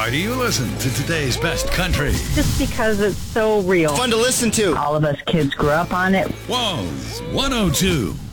Why do you listen to today's best country? Just because it's so real. Fun to listen to. All of us kids grew up on it. Who's 102.